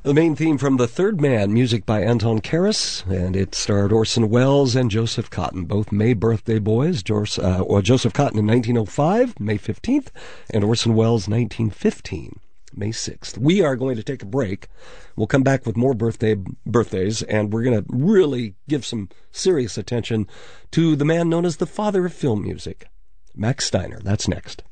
The main theme from The Third Man, music by Anton Karas, and it starred Orson Welles and Joseph Cotten, both May birthday boys. Joseph Cotten in 1905, May 15th, and Orson Welles 1915, May 6th. We are going to take a break. We'll come back with more birthdays, and we're going to really give some serious attention to the man known as the father of film music, Max Steiner. That's next.